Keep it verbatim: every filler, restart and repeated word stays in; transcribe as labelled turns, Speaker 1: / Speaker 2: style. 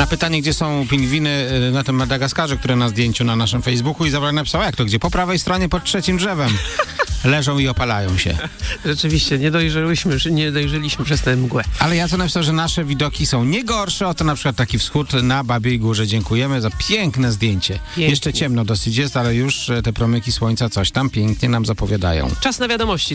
Speaker 1: pytanie, gdzie są pingwiny na tym Madagaskarze, które na zdjęciu na naszym Facebooku, Izabela napisała, jak to gdzie? Po prawej stronie, pod trzecim drzewem. Leżą i opalają się.
Speaker 2: Rzeczywiście, nie dojrzeliśmy, nie dojrzeliśmy przez tę mgłę.
Speaker 1: Ale ja co napisał, że nasze widoki są nie gorsze. Oto na przykład taki wschód na Babiej Górze. Dziękujemy za piękne zdjęcie.
Speaker 2: Pięknie.
Speaker 1: Jeszcze ciemno dosyć jest, ale już te promyki słońca coś tam pięknie nam zapowiadają.
Speaker 2: Czas na wiadomości.